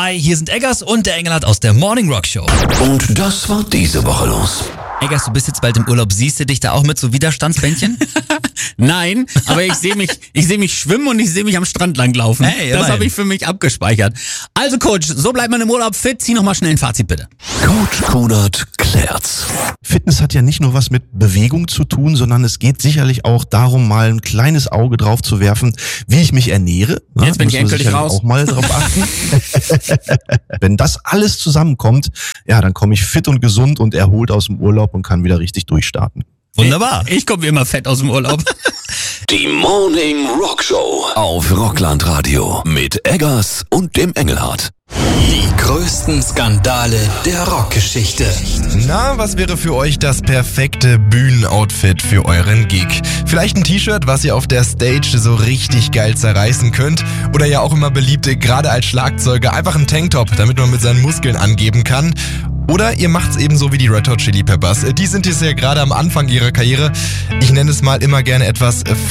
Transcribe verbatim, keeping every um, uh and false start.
Hi, hier sind Eggers und der Engelhardt aus der Morning Rock Show. Und das war diese Woche los. Eggers, du bist jetzt bald im Urlaub. Siehst du dich da auch mit so Widerstandsbändchen? Nein, aber ich sehe mich, ich sehe mich schwimmen und ich sehe mich am Strand langlaufen. Hey, das immerhin. habe ich für mich abgespeichert. Also Coach, so bleibt man im Urlaub fit. Zieh noch mal schnell ein Fazit bitte. Coach Kunert klärt's. Fitness hat ja nicht nur was mit Bewegung zu tun, sondern es geht sicherlich auch darum, mal ein kleines Auge drauf zu werfen, wie ich mich ernähre. Ja, Jetzt bin ich muss man endgültig sicherlich raus. auch mal drauf achten. Wenn das alles zusammenkommt, ja, dann komme ich fit und gesund und erholt aus dem Urlaub und kann wieder richtig durchstarten. Wunderbar. Ich komme wie immer fett aus dem Urlaub. Die Morning Rock Show auf Rockland Radio mit Eggers und dem Engelhardt. Die größten Skandale der Rockgeschichte. Na, was wäre für euch das perfekte Bühnenoutfit für euren Gig? Vielleicht ein T-Shirt, was ihr auf der Stage so richtig geil zerreißen könnt. Oder ja auch immer beliebte, gerade als Schlagzeuger, einfach ein Tanktop, damit man mit seinen Muskeln angeben kann. Oder ihr macht's eben so wie die Red Hot Chili Peppers. Die sind jetzt ja gerade am Anfang ihrer Karriere. Ich nenne es mal immer gerne etwas